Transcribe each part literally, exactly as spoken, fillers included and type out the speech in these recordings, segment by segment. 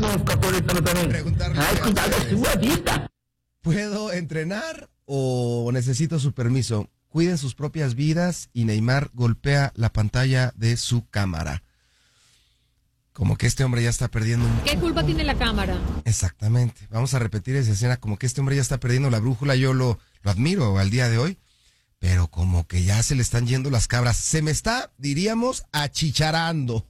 Preguntarle, Ay, cuidado, su vista. ¿puedo entrenar o necesito su permiso? Cuiden sus propias vidas y Neymar golpea la pantalla de su cámara. Como que este hombre ya está perdiendo un... ¿Qué culpa tiene la cámara? Exactamente. Vamos a repetir esa escena. Como que este hombre ya está perdiendo la brújula. Yo lo, lo admiro al día de hoy. Pero como que ya se le están yendo las cabras. Se me está, diríamos, achicharando.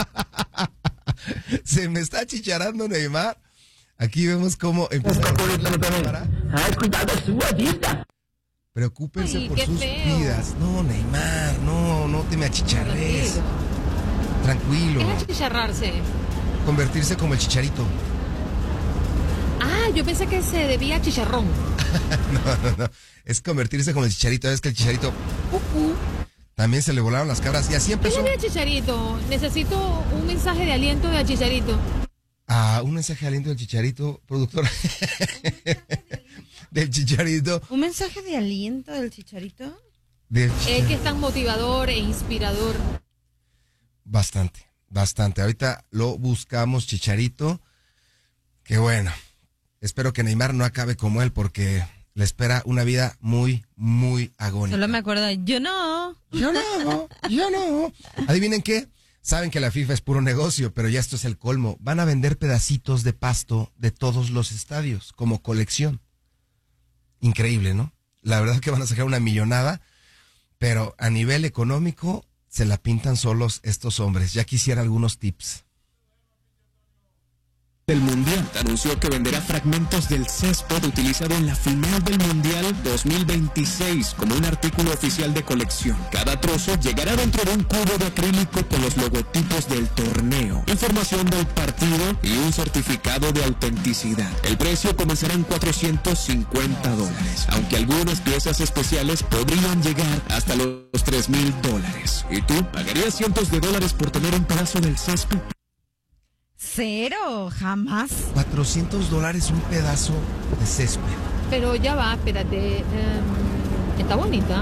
Se me está achicharando Neymar. Aquí vemos cómo empieza a correr la cámara. Ay, cuidado, su vista. Preocúpense Ay, por qué sus feo. vidas. No, Neymar, no, no te me achicharres. Tranquilo. Es achicharrarse. Convertirse como el Chicharito. Ah, yo pensé que se debía a chicharrón. No, no, no. Es convertirse como el Chicharito. Es que el Chicharito Uh, uh. también se le volaron las cabras y así ¿Qué empezó. le di a Chicharito? Necesito un mensaje de aliento de Chicharito. Ah, un mensaje de aliento del Chicharito, productor. Del Chicharito. ¿Un mensaje de aliento del Chicharito? Del Es que Chicharito. es tan motivador e inspirador. Bastante, bastante. Ahorita lo buscamos, Chicharito. Que bueno. Espero que Neymar no acabe como él porque le espera una vida muy, muy agónica. Solo me acuerdo, yo no. Yo no, yo no. ¿Adivinen qué? Saben que la FIFA es puro negocio, pero ya esto es el colmo. Van a vender pedacitos de pasto de todos los estadios como colección. Increíble, ¿no? La verdad que van a sacar una millonada, pero a nivel económico se la pintan solos estos hombres. Ya quisiera algunos tips. El Mundial anunció que venderá fragmentos del césped utilizado en la final del Mundial dos mil veintiséis como un artículo oficial de colección. Cada trozo llegará dentro de un cubo de acrílico con los logotipos del torneo, información del partido y un certificado de autenticidad. El precio comenzará en cuatrocientos cincuenta dólares, aunque algunas piezas especiales podrían llegar hasta los tres mil dólares. ¿Y tú pagarías cientos de dólares por tener un pedazo del césped? Cero, jamás. cuatrocientos dólares un pedazo de césped. Pero ya va, espérate. em, está bonita.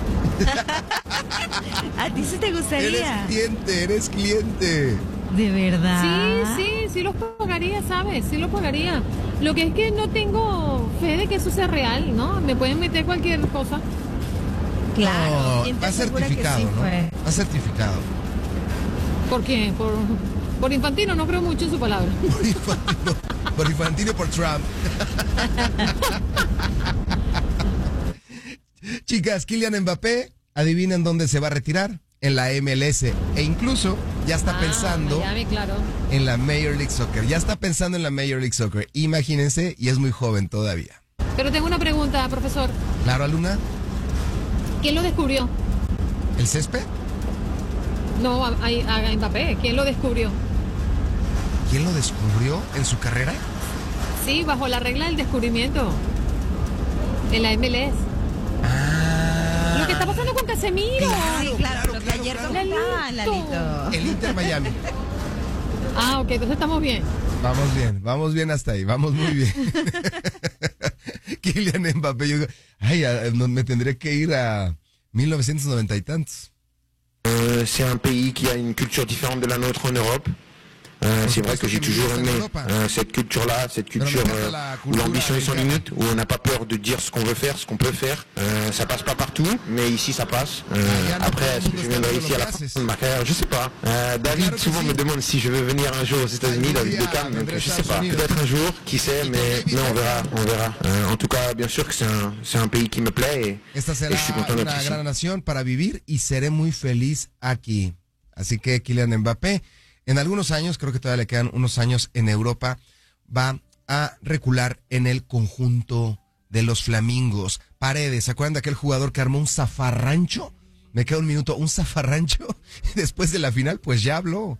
¿A ti sí te Eres gustaría? cliente, eres cliente. ¿De verdad? Sí, sí, sí los pagaría, ¿sabes? Sí los pagaría. Lo que es que no tengo fe de que eso sea real, ¿no? Me pueden meter cualquier cosa. Claro. No, ¿Quién te va asegura que certificado, sí ¿no? fue? Va certificado. ¿Por qué? Por, por Infantino no creo mucho en su palabra. Por Infantino, por Infantino y por Trump. Chicas, Kylian Mbappé, adivinen dónde se va a retirar. En la M L S. E incluso ya está Ah, pensando Miami, claro. en la Major League Soccer. Ya está pensando en la Major League Soccer. Imagínense, y es muy joven todavía. Pero tengo una pregunta, profesor. Claro, Aluna, ¿Quién lo descubrió? ¿el césped? No, a, a- a Mbappé. ¿Quién lo descubrió? ¿Quién lo descubrió en su carrera? Sí, bajo la regla del descubrimiento. En la M L S. Ah, Lo que está pasando con Casemiro. Sí, claro, lo que claro, ayer claro. comentaban, Lalito. el Inter Miami. Ah, ok, entonces estamos bien. Vamos bien, vamos bien hasta ahí, vamos muy bien. Kylian Mbappé, yo, ay, a- no, me tendré que ir a mil novecientos noventa y tantos. Euh, c'est un pays qui a une culture différente de la nôtre en Europe. Euh, c'est vrai que j'ai toujours aimé euh, cette culture-là, cette culture euh, où l'ambition est sans limite, où on n'a pas peur de dire ce qu'on veut faire, ce qu'on peut faire. Euh, ça passe pas partout, mais ici ça passe. Euh, après, est-ce que je viendrai ici à la fin de ma carrière? Je sais pas. Euh, David souvent me demande si je veux venir un jour aux États-Unis, David Beckham, donc je sais pas. Peut-être un jour, qui sait, mais, mais on verra, on verra. Euh, en tout cas, bien sûr que c'est un, c'est un pays qui me plaît et, Esta et será je suis content d'être una ici. gran nación para vivir y seré muy feliz aquí. Así que Kylian Mbappé, en algunos años, creo que todavía le quedan unos años en Europa, va a recular en el conjunto de los Flamingos. Paredes, ¿se acuerdan de aquel jugador que armó un zafarrancho? Me queda un minuto, un zafarrancho. Después de la final, pues ya habló.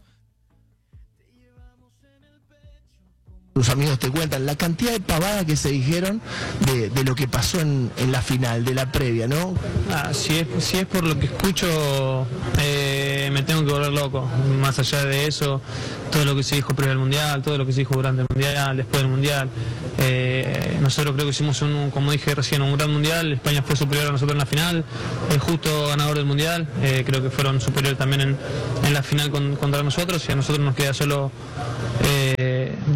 Tus amigos te cuentan la cantidad de pavada que se dijeron de, de lo que pasó en, en la final, de la previa, ¿no? Ah, si, es, si es por lo que escucho, eh, me tengo que volver loco. Más allá de eso, todo lo que se dijo previo al Mundial, todo lo que se dijo durante el Mundial, después del Mundial. Eh, nosotros creo que hicimos, un, como dije recién, un gran Mundial. España fue superior a nosotros en la final, es justo ganador del Mundial. Eh, creo que fueron superiores también en, en la final con, contra nosotros y a nosotros nos queda solo eh,